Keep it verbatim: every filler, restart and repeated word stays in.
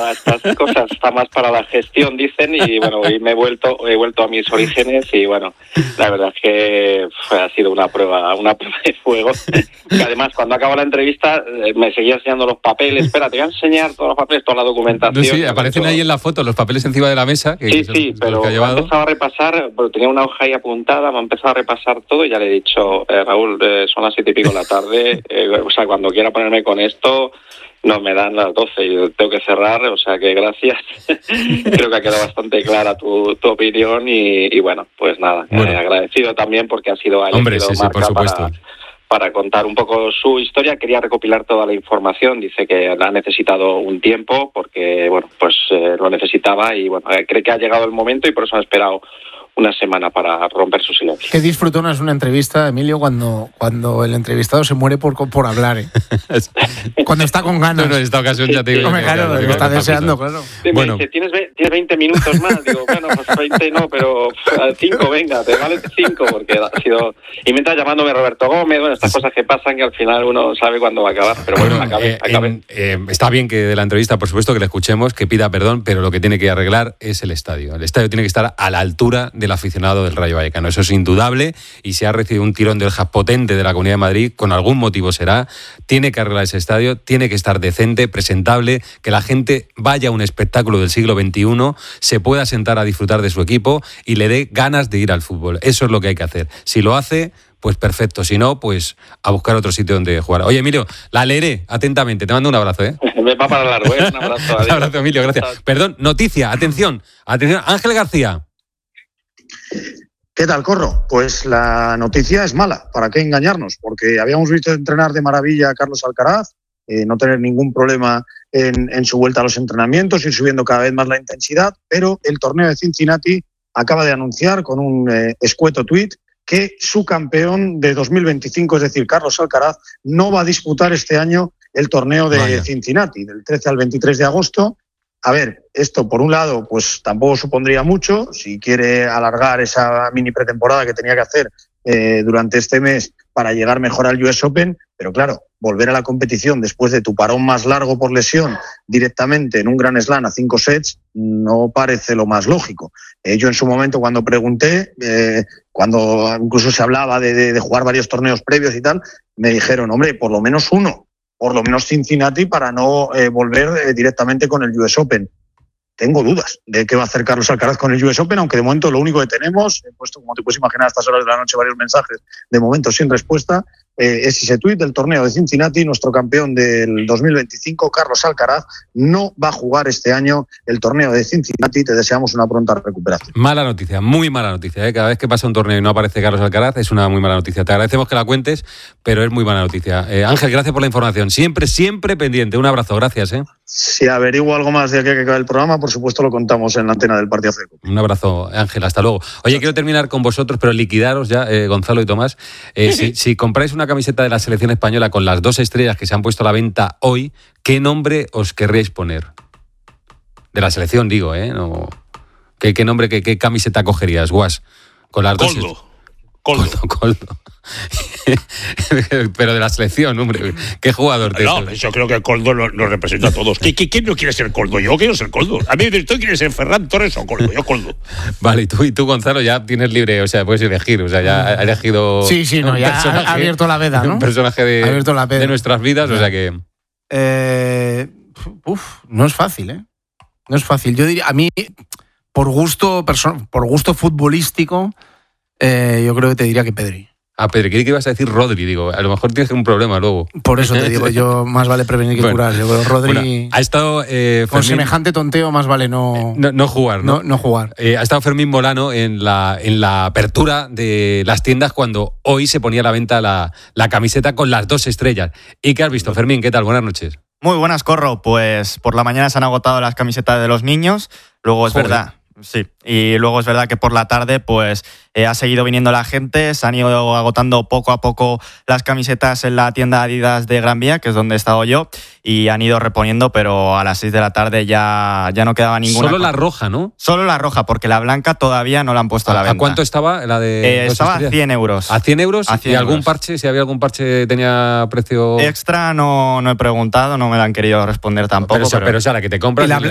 para estas cosas, está más para la gestión, dicen, y bueno, hoy me he vuelto, he vuelto a mis orígenes y bueno, la verdad es que fue, ha sido una prueba, una prueba de fuego. Que además, cuando acabó la entrevista, me seguía enseñando los papeles. Espera, te voy a enseñar todos los papeles, toda la documentación. No, sí, aparecen ahí en la foto los papeles encima de la mesa. Que sí, son, sí, pero me ha empezado a repasar, bueno, tenía una hoja ahí apuntada, me ha empezado a repasar todo y ya le he dicho, eh, Raúl, eh, son las siete y pico de la tarde, eh, o sea, cuando quiera ponerme con esto, no me dan las doce y tengo que cerrar, o sea que gracias. Creo que ha quedado bastante clara tu, tu opinión y, y bueno, pues nada, bueno. Eh, agradecido también porque ha sido ahí Hombre, sí, sí, por supuesto. Para, para contar un poco su historia. Quería recopilar toda la información, dice que la ha necesitado un tiempo porque, bueno, pues eh, lo necesitaba y bueno, eh, cree que ha llegado el momento y por eso ha esperado una semana para romper su silencio. Qué disfrutona es una entrevista, Emilio, cuando, cuando el entrevistado se muere por, por hablar, ¿eh? Cuando está con ganas. No, no, en esta ocasión ya te digo. Hombre, claro, claro, que está deseando, claro. Sí, bueno. Me dice, ¿tienes, ¿tienes veinte minutos más? Digo, bueno, pues veinte no, pero cinco, venga, te vale cinco, porque ha sido... Y mientras llamándome Roberto Gómez, bueno, estas cosas que pasan que al final uno sabe cuándo va a acabar, pero bueno, bueno acabe, eh, acabe. En, eh, está bien que de la entrevista, por supuesto, que le escuchemos, que pida perdón, pero lo que tiene que arreglar es el estadio. El estadio tiene que estar a la altura del aficionado del Rayo Vallecano. Eso es indudable y se ha recibido un tirón de orejas potente de la Comunidad de Madrid, con algún motivo será. Tiene que arreglar ese estadio, tiene que estar decente, presentable, que la gente vaya a un espectáculo del siglo veintiuno, se pueda sentar a disfrutar de su equipo y le dé ganas de ir al fútbol. Eso es lo que hay que hacer. Si lo hace, pues perfecto. Si no, pues a buscar otro sitio donde jugar. Oye, Emilio, la leeré atentamente. Te mando un abrazo, ¿eh? Me va para largo, ¿eh? Un abrazo. Un abrazo, Emilio, gracias. Perdón, noticia, atención, atención. Ángel García. ¿Qué tal, Corro? Pues la noticia es mala, ¿para qué engañarnos? Porque habíamos visto entrenar de maravilla a Carlos Alcaraz, eh, no tener ningún problema en, en su vuelta a los entrenamientos, ir subiendo cada vez más la intensidad, pero el torneo de Cincinnati acaba de anunciar con un eh, escueto tuit que su campeón de dos mil veinticinco, es decir, Carlos Alcaraz, no va a disputar este año el torneo de Vaya. Cincinnati, del trece al veintitrés de agosto. A ver, esto por un lado pues tampoco supondría mucho, si quiere alargar esa mini pretemporada que tenía que hacer eh, durante este mes para llegar mejor al U S Open, pero claro, volver a la competición después de tu parón más largo por lesión directamente en un Grand Slam a cinco sets no parece lo más lógico. Eh, yo en su momento cuando pregunté, eh, cuando incluso se hablaba de, de, de jugar varios torneos previos y tal, me dijeron, hombre, por lo menos uno. Por lo menos Cincinnati para no eh, volver eh, directamente con el U S Open. Tengo dudas de qué va a hacer Carlos Alcaraz con el U S Open, aunque de momento lo único que tenemos, he puesto, como te puedes imaginar, a estas horas de la noche varios mensajes, de momento sin respuesta, eh, es ese tuit del torneo de Cincinnati. Nuestro campeón del dos mil veinticinco, Carlos Alcaraz, no va a jugar este año el torneo de Cincinnati. Te deseamos una pronta recuperación. Mala noticia, muy mala noticia, ¿eh? Cada vez que pasa un torneo y no aparece Carlos Alcaraz es una muy mala noticia. Te agradecemos que la cuentes, pero es muy mala noticia. Eh, Ángel, gracias por la información. Siempre, siempre pendiente. Un abrazo, gracias. ¿eh? Si averiguo algo más de aquí a que acabe el programa, por supuesto lo contamos en la antena del Partido C E C O. Un abrazo, Ángel, hasta luego. Oye, quiero terminar con vosotros, pero liquidaros ya, eh, Gonzalo y Tomás. Eh, si, si compráis una camiseta de la selección española con las dos estrellas que se han puesto a la venta hoy, ¿qué nombre os querréis poner? De la selección, digo, ¿eh? No... ¿Qué, qué nombre, qué, qué camiseta cogerías, Guas? Con las Coldo. dos... Coldo. Coldo, Coldo. Pero de la selección, hombre. ¿Qué jugador te No, yo creo que Coldo lo, lo representa a todos. ¿Qué, qué, ¿Quién no quiere ser Coldo? Yo quiero ser Coldo. A mí ¿tú quieres ser Ferran Torres o Coldo? Yo Coldo. Vale, y tú, y tú, Gonzalo, ya tienes libre, o sea, puedes elegir. O sea, ya ha elegido... Sí, sí, no, ya ha abierto la veda, ¿no? Un personaje de, de nuestras vidas, o sea que... Eh, uf, no es fácil, ¿eh? No es fácil. Yo diría, a mí, por gusto, perso- por gusto futbolístico, eh, yo creo que te diría que Pedri. Ah, Pedri, creí que ibas a decir Rodri, digo, a lo mejor tienes un problema luego. Por eso te digo, yo más vale prevenir que bueno, curar. Yo creo Rodri, bueno, ha estado eh, con Fermín, semejante tonteo más vale no, no, no jugar, ¿no? No, no jugar. Eh, ha estado Fermín Molano en la, en la apertura de las tiendas cuando hoy se ponía a la venta la, la camiseta con las dos estrellas. ¿Y qué has visto, Fermín? ¿Qué tal? Buenas noches. Muy buenas, Corro. Pues por la mañana se han agotado las camisetas de los niños. Luego es Joder. verdad... Sí, y luego es verdad que por la tarde pues eh, ha seguido viniendo la gente, se han ido agotando poco a poco las camisetas en la tienda Adidas de Gran Vía, que es donde he estado yo, y han ido reponiendo, pero a las seis de la tarde ya, ya no quedaba ninguna. Solo la roja, ¿no? Solo la roja, porque la blanca todavía no la han puesto a la ¿A venta. ¿A cuánto estaba la de Eh, dos estaba estrellas? a cien euros. ¿A cien euros? A cien ¿Y algún euros. parche? Si había algún parche tenía precio... Extra no, no he preguntado, no me lo han querido responder tampoco. Pero, o sea, pero... pero o sea, la que te compras... ¿Y la, la,